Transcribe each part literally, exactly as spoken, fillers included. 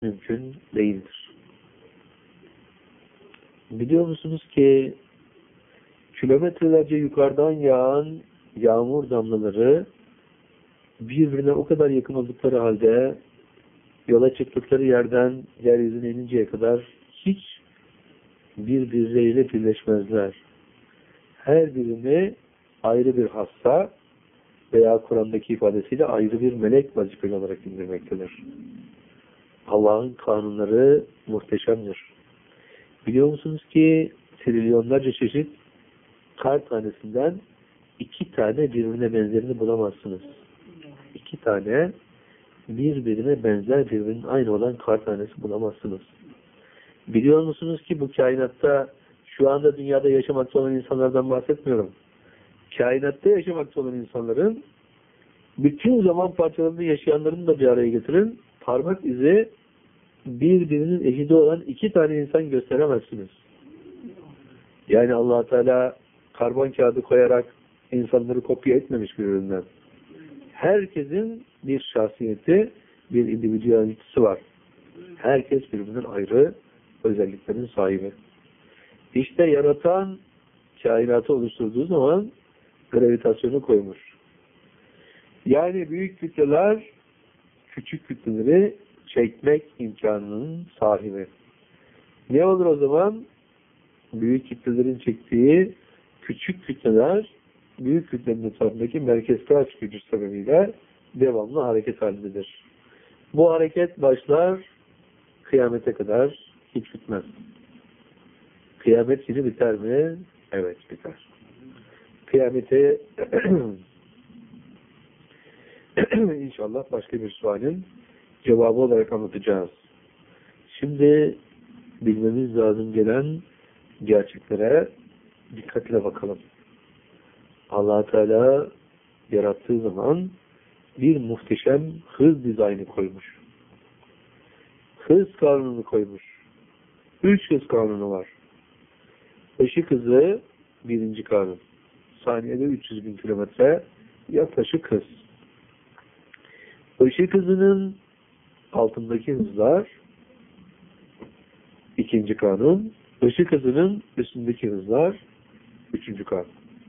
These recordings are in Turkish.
mümkün değildir. Biliyor musunuz ki kilometrelerce yukarıdan yağan yağmur damlaları birbirine o kadar yakın oldukları halde yola çıktıkları yerden yeryüzüne ininceye kadar hiç birbirleriyle birleşmezler. Her birini ayrı bir hassa veya Kur'an'daki ifadesiyle ayrı bir melek vazifeli olarak indirmektedir. Allah'ın kanunları muhteşemdir. Biliyor musunuz ki trilyonlarca çeşit kar tanesinden iki tane birbirine benzerini bulamazsınız. İki tane birbirine benzer, birbirinin aynı olan kar tanesi bulamazsınız. Biliyor musunuz ki bu kainatta şu anda dünyada yaşamakta olan insanlardan bahsetmiyorum. Kainatta yaşamakta olan insanların bütün zaman parçalarında yaşayanların da bir araya getirin. Parmak izi birbirinin eşidi olan iki tane insan gösteremezsiniz. Yani Allah Teala karbon kağıdı koyarak insanları kopya etmemiş birbirinden. Herkesin bir şahsiyeti, bir individualitesi var. Herkes birbirinden ayrı özelliklerin sahibi. İşte yaratan kainatı oluşturduğu zaman gravitasyonu koymuş. Yani büyük kütleler küçük kütleleri çekmek imkanının sahibi. Ne olur o zaman? Büyük kütlelerin çektiği küçük kütleler büyük kütlenin etrafındaki merkezli aç gücü sebebiyle devamlı hareket halindedir. Bu hareket başlar kıyamete kadar hiç bitmez. Kıyamet günü biter mi? Evet, biter. Kıyamete İnşallah başka bir sualin cevabı olarak anlatacağız. Şimdi bilmemiz lazım gelen gerçeklere dikkatle bakalım. Allah Teala yarattığı zaman bir muhteşem hız dizaynı koymuş. Hız kanunu koymuş. Üç hız kanunu var. Işık hızı birinci kanun. Saniyede üç yüz bin kilometre yaklaşık hız. Işık hızının altındaki hızlar ikinci kanun. Işık hızının üstündeki hızlar üçüncü kanun.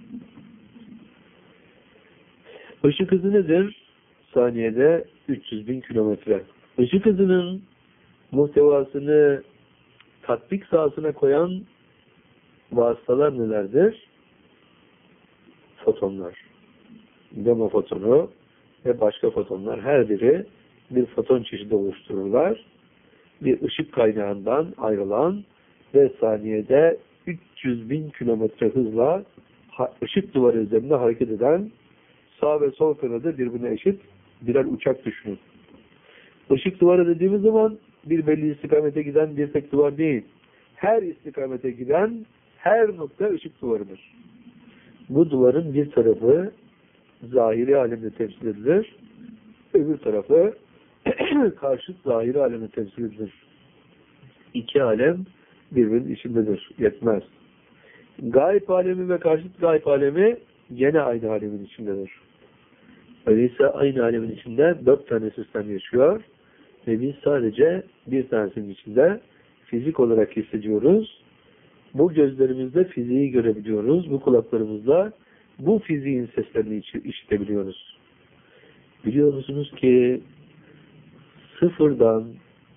Işık hızı nedir? Saniyede üç yüz bin kilometre. Işık hızının muhtevasını tatbik sahasına koyan vasıtalar nelerdir? Fotonlar. Gamma fotonu ve başka fotonlar her biri bir foton çeşidi oluştururlar. Bir ışık kaynağından ayrılan ve saniyede üç yüz bin kilometre hızla ışık duvarı üzerinde hareket eden sağ ve sol kanadı birbirine eşit birer uçak düşünün. Işık duvarı dediğimiz zaman bir belli istikamete giden bir tek duvar değil. Her istikamete giden her nokta ışık duvarıdır. Bu duvarın bir tarafı zahiri alemde temsil edilir. Öbür tarafı karşıt zahiri alemde temsil edilir. İki alem birbirinin içindedir. Yetmez. Gayb alemi ve karşıt gayb alemi gene aynı alemin içindedir. Öyleyse aynı alemin içinde dört tane sistem yaşıyor ve biz sadece bir tanesinin içinde fizik olarak hissediyoruz. Bu gözlerimizle fiziği görebiliyoruz. Bu kulaklarımızla bu fiziğin seslerini işitebiliyoruz. Biliyor musunuz ki sıfırdan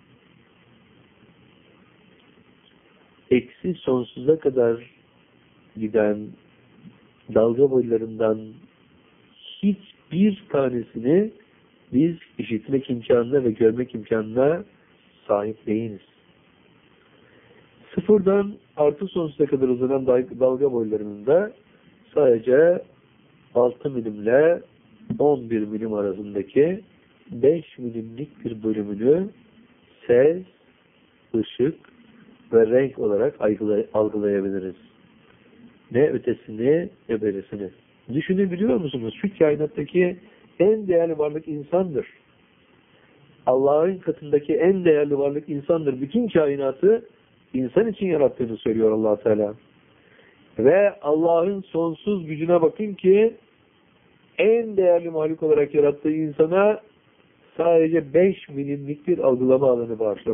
eksi sonsuza kadar giden dalga boylarından hiçbir tanesini biz işitmek imkanına ve görmek imkanına sahip değiliz. Sıfırdan artı sonsuza kadar uzanan dalga boylarının da sadece altı milimle on bir milim arasındaki beş milimlik bir bölümünü ses, ışık ve renk olarak algılayabiliriz. Ne ötesini ne berisini. Düşünebiliyor musunuz? Şu kainattaki en değerli varlık insandır. Allah'ın katındaki en değerli varlık insandır. Bütün kainatı insan için yarattığını söylüyor Allah Teala. Ve Allah'ın sonsuz gücüne bakın ki en değerli mahluk olarak yarattığı insana sadece beş milimlik bir algılama alanı var.